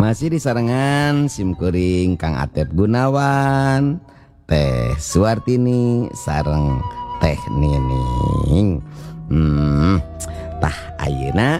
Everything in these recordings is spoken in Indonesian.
Masih di sarengan simkuring Kang Atep Gunawan, Teh Suwartini sareng Teh Nining. Tah ayeuna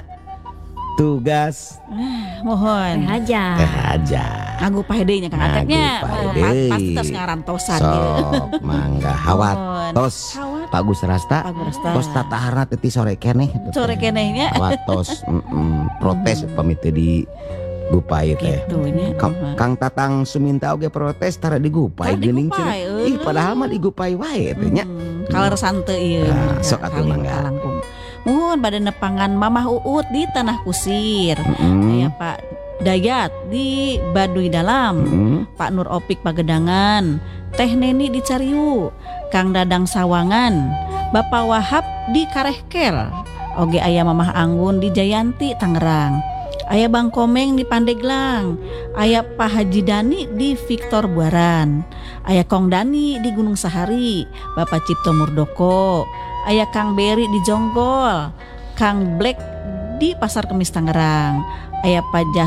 tugas mohon teh aja nganggu pahe nya Kang Atepnya pasti tos ngarantosan sok mangga hawat tos Pak Gus Rasta tos tataharna teh sore keneh nya hawat tos protes pamit di Gupai teh Kang Tatang Suminta oge protes tara di Gupai geuning ih padahal mah di Gupai wae teh nya kaler sante ieu sok atuh mangga mohon pada nepangan Mamah Uut di Tanah Kusir, aya Pak Dayat di Baduy Dalam, Pak Nur Opik Pagedangan, Teh Neni di Cariu, Kang Dadang Sawangan, Bapak Wahab di Karehkel, oge aya Mamah Anggun di Jayanti Tangerang, aya Bang Komeng di Pandeglang, aya Pak Haji Dani di Victor Buaran, aya Kong Dani di Gunung Sahari, Bapak Cipto Murdoko, aya Kang Beri di Jonggol, Kang Black di Pasar Kemis Tangerang, aya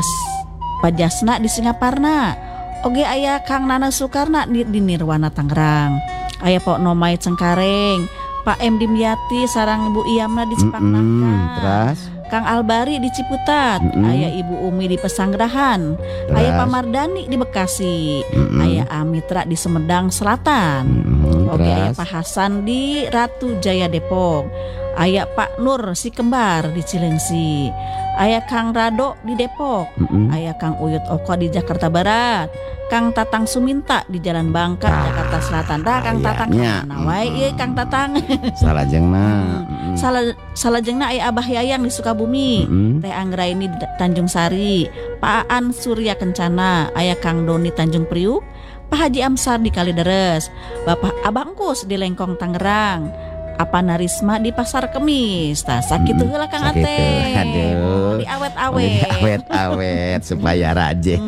Pajasna di Singaparna, oge aya Kang Nana Sukarna di Nirwana Tangerang, aya Pok Nomai Cengkareng, Pak M Dimyati sarang Ibu Iyamna di Cipagnangka, Kang Albari di Ciputat, aya Ibu Umi di Pesanggerahan, aya Pak Mardani di Bekasi, aya Amitra di Sumedang Selatan, oke aya Pak Hasan di Ratu Jaya Depok, aya Pak Nur si Kembar di Cilengsi, aya Kang Rado di Depok, aya Kang Uyut Oko di Jakarta Barat, Kang Tatang Suminta di Jalan Bangka Jakarta Selatan. Dah Kang Tatang mana wae ieu Kang Tatang. Salajengna. Salajengna aya Abah Yayang di Sukabumi, Teh Anggraini di Tanjung Sari, Pak Aan Surya Kencana, aya Kang Doni Tanjung Priuk, Pak Haji Amsar di Kalideres, Bapak Abangkus di Lengkong Tangerang, Apa Narisma di Pasar Kemis. Tah sakitu heula Kang Atep. Aduh. Di awet-awet supaya rajet.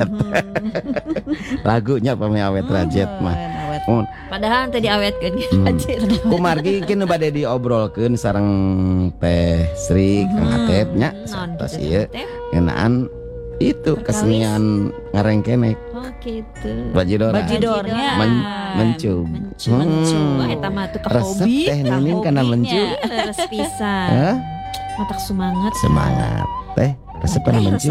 Lagunya pame awet rajet mah. Padahal tadi awetkeun rajet. Kumargi kene bade diobrolkeun sareng Teh Sri Kang Atep nya satos ieu ngeunaan itu kesenian ngarengkenek. Oh gitu. Bajidornya mencug. Eta mah tuh resep hobi. Teh Nining kana mencug. Leres pisan. Matak semangat. Teh resep kana mencug.